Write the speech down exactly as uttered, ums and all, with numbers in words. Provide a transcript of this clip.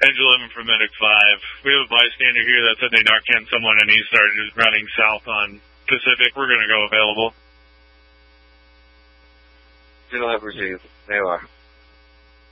Angel eleven from Medic five. We have a bystander here that said they Narcan someone and he started just running south on Pacific. We're going to go available. Still have received. They are.